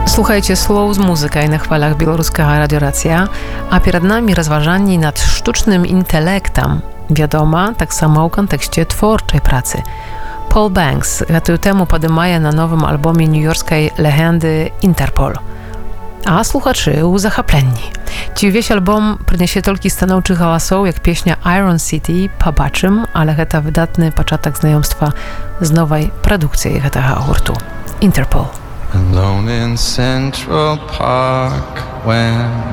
Słuchajcie, slow muzyka i na chwalach Bieloruska radioracja, a перед nami rozważanie nad sztucznym intelektem, wiadoma, tak samo w kontekście twórczej pracy. Paul Banks гэтую тему падымае на новым альбоме нью-йоркскай легенды Interpol. A słuchaczy uzachaplenni. Ci увесь альбом przyniesie толькі станоўчых галасоў, jak pieśnia Iron City, побачым, ale гэта wydatny początek znajomstwa z nowej produkcji гэтага гурту. Interpol. Alone in Central Park when